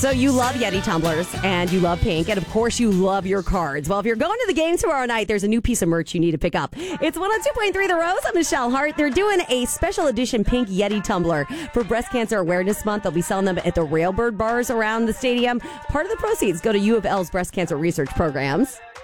So you love Yeti tumblers, and you love pink, and of course you love your cards. Well, if you're going to the game tomorrow night, there's a new piece of merch you need to pick up. It's 102.3 The Rose. I'm Michelle Hart. They're doing a special edition pink Yeti tumbler for Breast Cancer Awareness Month. They'll be selling them at the Railbird bars around the stadium. Part of the proceeds go to U of L's breast cancer research programs.